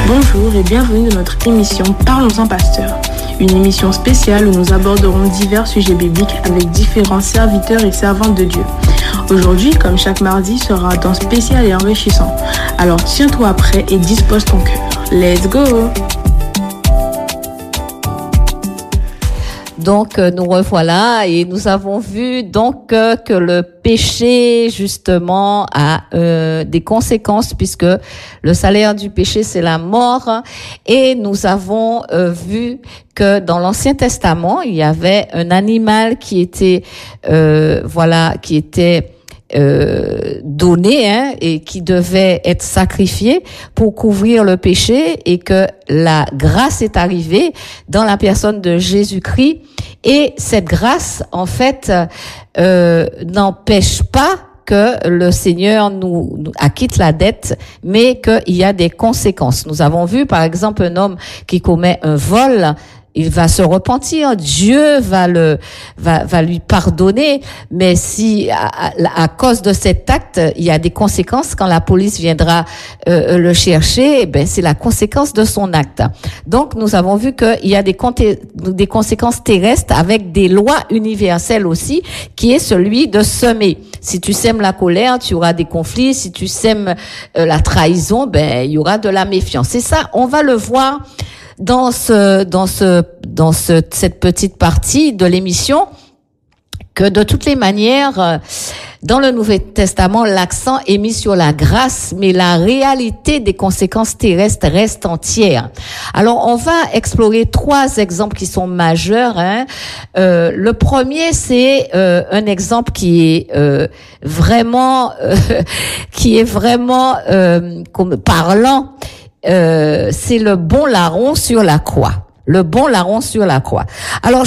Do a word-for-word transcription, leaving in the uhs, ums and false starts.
Bonjour et bienvenue dans notre émission Parlons-en Pasteur, une émission spéciale où nous aborderons divers sujets bibliques avec différents serviteurs et servantes de Dieu. Aujourd'hui, comme chaque mardi, sera un temps spécial et enrichissant. Alors tiens-toi prêt et dispose ton cœur. Let's go! Donc nous revoilà et nous avons vu donc euh, que le péché justement a euh, des conséquences puisque le salaire du péché c'est la mort, et nous avons euh, vu que dans l'Ancien Testament il y avait un animal qui était euh, voilà qui était Euh, donné hein, et qui devait être sacrifié pour couvrir le péché, et que la grâce est arrivée dans la personne de Jésus-Christ, et cette grâce en fait euh, n'empêche pas que le Seigneur nous, nous acquitte la dette, mais qu'il y a des conséquences. Nous avons vu par exemple un homme qui commet un vol. Il va se repentir, Dieu va le va va lui pardonner, mais si à, à cause de cet acte, il y a des conséquences quand la police viendra euh, le chercher, eh ben c'est la conséquence de son acte. Donc nous avons vu que il y a des des conséquences terrestres avec des lois universelles aussi, qui est celui de semer. Si tu sèmes la colère, tu auras des conflits. Si tu sèmes euh, la trahison, ben il y aura de la méfiance. C'est ça, on va le voir dans ce dans ce dans ce cette petite partie de l'émission, que de toutes les manières dans le Nouveau Testament l'accent est mis sur la grâce, mais la réalité des conséquences terrestres reste entière. Alors on va explorer trois exemples qui sont majeurs hein. Euh, le premier c'est euh, un exemple qui est euh, vraiment euh, qui est vraiment euh, comme parlant. Euh, c'est le bon larron sur la croix. Le bon larron sur la croix. Alors,